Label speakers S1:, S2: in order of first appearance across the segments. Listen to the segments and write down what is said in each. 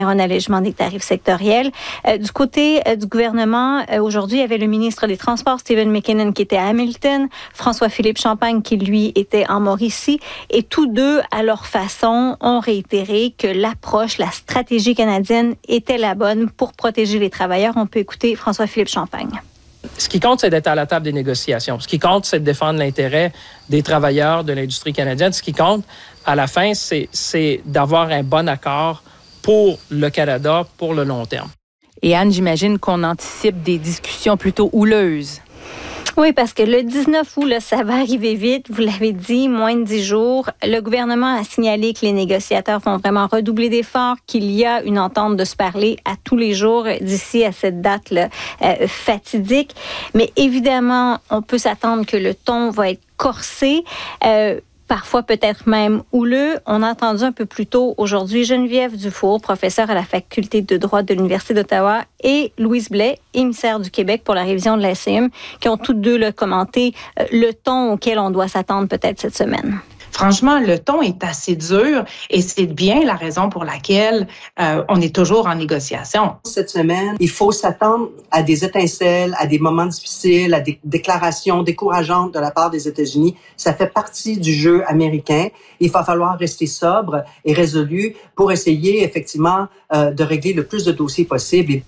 S1: un allègement des tarifs sectoriels. Du côté du gouvernement, aujourd'hui, il y avait le ministre des Transports, Stephen McKinnon, qui était à Hamilton, François-Philippe Champagne, qui, lui, était en Mauricie, et tous deux, à leur façon, ont réitéré que l'approche, la stratégie canadienne était la bonne pour protéger les travailleurs. On peut écouter François-Philippe Champagne.
S2: Ce qui compte, c'est d'être à la table des négociations. Ce qui compte, c'est de défendre l'intérêt des travailleurs de l'industrie canadienne. Ce qui compte, à la fin, c'est d'avoir un bon accord pour le Canada, pour le long terme.
S3: Et Anne, j'imagine qu'on anticipe des discussions plutôt houleuses.
S1: Oui, parce que le 19 août, là, ça va arriver vite. Vous l'avez dit, moins de 10 jours. Le gouvernement a signalé que les négociateurs vont vraiment redoubler d'efforts, qu'il y a une entente de se parler à tous les jours d'ici à cette date-là fatidique. Mais évidemment, on peut s'attendre que le ton va être corsé. Parfois peut-être même houleux. On a entendu un peu plus tôt aujourd'hui Geneviève Dufour, professeure à la faculté de droit de l'Université d'Ottawa, et Louise Blais, émissaire du Québec pour la révision de la SCM, qui ont toutes deux commenté le ton auquel on doit s'attendre peut-être cette semaine.
S4: Franchement, le ton est assez dur et c'est bien la raison pour laquelle on est toujours en négociation.
S5: Cette semaine, il faut s'attendre à des étincelles, à des moments difficiles, à des déclarations décourageantes de la part des États-Unis. Ça fait partie du jeu américain. Il va falloir rester sobre et résolu pour essayer effectivement de régler le plus de dossiers possible.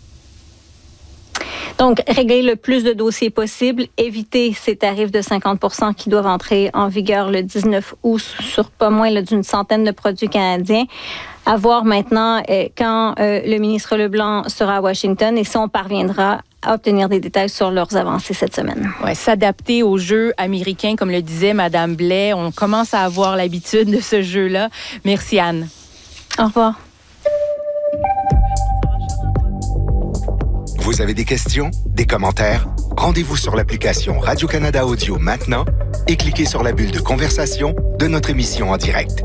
S1: Donc, régler le plus de dossiers possible, éviter ces tarifs de 50 % qui doivent entrer en vigueur le 19 août sur pas moins d'une centaine de produits canadiens. À voir maintenant quand le ministre Leblanc sera à Washington et si on parviendra à obtenir des détails sur leurs avancées cette semaine.
S3: Ouais, s'adapter au jeu américain, comme le disait Mme Blais. On commence à avoir l'habitude de ce jeu-là. Merci, Anne.
S1: Au revoir.
S6: Vous avez des questions, des commentaires? Rendez-vous sur l'application Radio-Canada Audio maintenant et cliquez sur la bulle de conversation de notre émission en direct.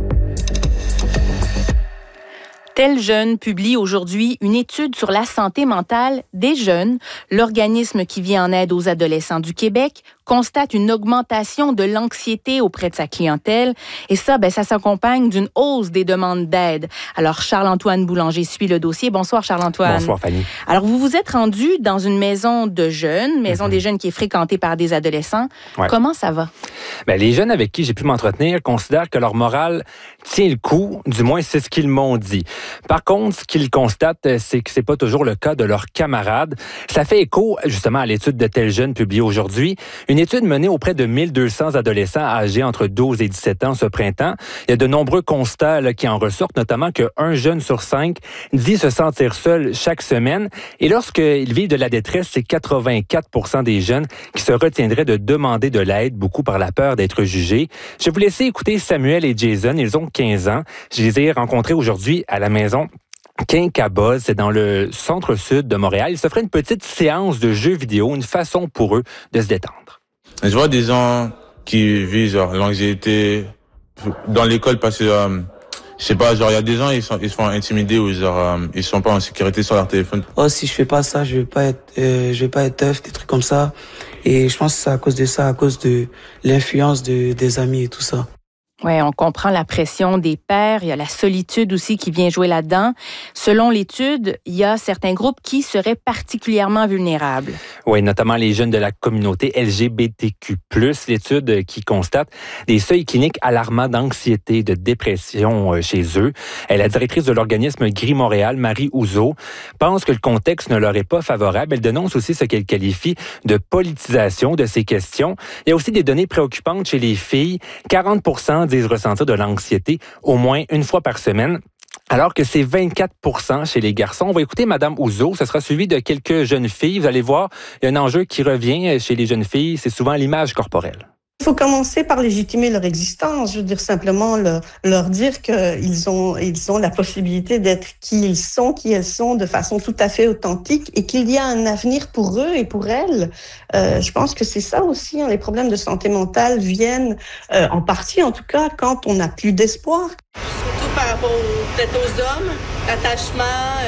S3: Tel Jeune publie aujourd'hui une étude sur la santé mentale des jeunes. L'organisme qui vient en aide aux adolescents du Québec constate une augmentation de l'anxiété auprès de sa clientèle. Et ça, ça s'accompagne d'une hausse des demandes d'aide. Alors, Charles-Antoine Boulanger suit le dossier. Bonsoir, Charles-Antoine.
S7: Bonsoir, Fanny.
S3: Alors, vous vous êtes rendu dans une maison de jeunes, maison des jeunes qui est fréquentée par des adolescents. Ouais. Comment ça va?
S7: Les jeunes avec qui j'ai pu m'entretenir considèrent que leur morale tient le coup, du moins c'est ce qu'ils m'ont dit. Par contre, ce qu'ils constatent, c'est que c'est pas toujours le cas de leurs camarades. Ça fait écho justement à l'étude de Tel Jeune publiée aujourd'hui. Une étude menée auprès de 1200 adolescents âgés entre 12 et 17 ans ce printemps. Il y a de nombreux constats qui en ressortent, notamment qu'un jeune sur 5 dit se sentir seul chaque semaine. Et lorsqu'ils vivent de la détresse, c'est 84 % des jeunes qui se retiendraient de demander de l'aide, beaucoup par la peur d'être jugés. Je vais vous laisser écouter Samuel et Jason. Ils ont 15 ans. Je les ai rencontrés aujourd'hui à la maison Quincaboz, c'est dans le centre-sud de Montréal. Ils se feraient une petite séance de jeux vidéo, une façon pour eux de se détendre.
S8: Je vois des gens qui vivent l'anxiété dans l'école parce que je sais pas, il y a des gens ils se font intimider ou ils sont pas en sécurité sur leur téléphone.
S9: Oh, si je fais pas ça, je vais pas être tough, des trucs comme ça. Et je pense que c'est à cause de ça, à cause de l'influence des amis et tout ça.
S3: Oui, on comprend la pression des pairs. Il y a la solitude aussi qui vient jouer là-dedans. Selon l'étude, il y a certains groupes qui seraient particulièrement vulnérables.
S7: Oui, notamment les jeunes de la communauté LGBTQ+. L'étude qui constate des seuils cliniques alarmants d'anxiété et de dépression chez eux. La directrice de l'organisme Gris Montréal, Marie Ouzo, pense que le contexte ne leur est pas favorable. Elle dénonce aussi ce qu'elle qualifie de politisation de ces questions. Il y a aussi des données préoccupantes chez les filles. 40 % disent ressentir de l'anxiété au moins une fois par semaine, alors que c'est 24 % chez les garçons. On va écouter Mme Ouzo, ça sera suivi de quelques jeunes filles. Vous allez voir, il y a un enjeu qui revient chez les jeunes filles, c'est souvent l'image corporelle.
S10: Il faut commencer par légitimer leur existence. Je veux dire simplement leur dire qu'ils ont la possibilité d'être qui elles sont de façon tout à fait authentique et qu'il y a un avenir pour eux et pour elles. Je pense que c'est ça aussi. Les problèmes de santé mentale viennent en partie, en tout cas, quand on n'a plus d'espoir.
S11: Surtout par rapport peut-être aux hommes, l'attachement,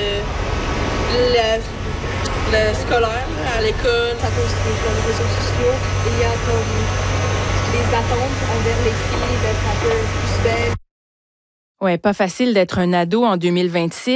S11: le scolaire, à l'école, à cause des réseaux sociaux, il y a comme des attentes envers les filles d'être un peu plus belles.
S3: Ouais, pas facile d'être un ado en 2026.